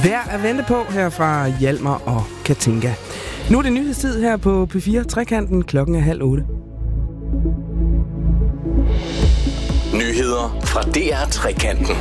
Værd at vente på her fra Hjalmar og Katinka. Nu er det nyhedstid her på P4 Trekanten. Klokken er 7:30. Nyheder fra DR Trekanten.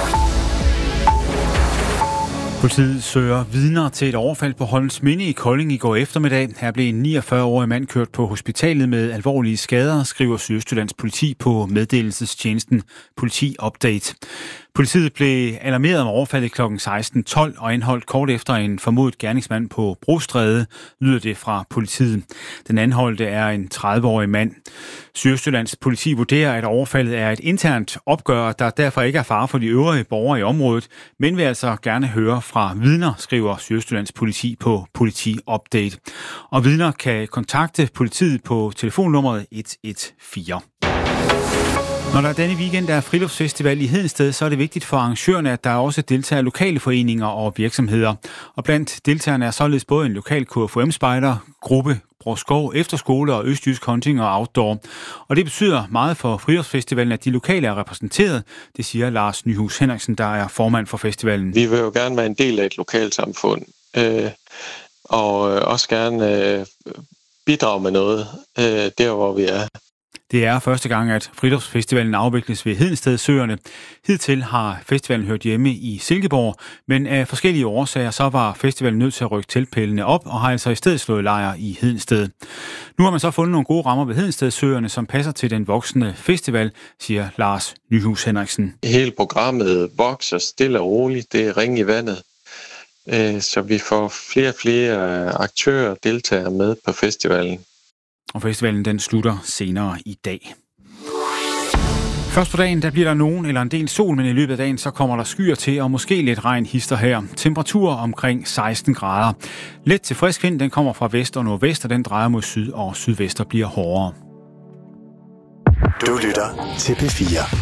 Politiet søger vidner til et overfald på Holmsminde i Kolding i går eftermiddag. Her blev en 49-årig mand kørt på hospitalet med alvorlige skader, skriver Sydøstjyllands politi på meddelelsestjenesten Politi Update. Politiet blev alarmeret om overfaldet kl. 16.12 og anholdt kort efter en formodet gerningsmand på Brostræde, lyder det fra politiet. Den anholdte er en 30-årig mand. Sydøstjyllands politi vurderer, at overfaldet er et internt opgør, der derfor ikke er fare for de øvrige borgere i området, men vil altså gerne høre fra vidner, skriver Sydøstjyllands politi på Politi Update. Og vidner kan kontakte politiet på telefonnummeret 114. Når der denne weekend er friluftsfestival i Hedensted, så er det vigtigt for arrangørerne, at der også deltager lokale foreninger og virksomheder. Og blandt deltagerne er således både en lokal KFUM-spejder, gruppe Broskov Efterskole og Østjysk Hunting og Outdoor. Og det betyder meget for friluftsfestivalen, at de lokale er repræsenteret, det siger Lars Nyhus Henriksen, der er formand for festivalen. Vi vil jo gerne være en del af et lokalsamfund, og også gerne bidrage med noget der, hvor vi er. Det er første gang, at friluftsfestivalen afvikles ved Hedensted Søerne. Hidtil har festivalen hørt hjemme i Silkeborg, men af forskellige årsager så var festivalen nødt til at rykke teltpælene op og har altså i stedet slået lejr i Hedensted. Nu har man så fundet nogle gode rammer ved Hedensted Søerne, som passer til den voksende festival, siger Lars Nyhus Henriksen. Hele programmet vokser stille og roligt. Det er ring i vandet, så vi får flere og flere aktører og deltagere med på festivalen. Og festivalen den slutter senere i dag. Først på dagen, der bliver der nogen eller en del sol, men i løbet af dagen, så kommer der skyer til, og måske lidt regn hister her. Temperaturer omkring 16 grader. Let til frisk vind, den kommer fra vest og nordvest, og den drejer mod syd og sydvest og bliver hårdere. Du lytter til P4.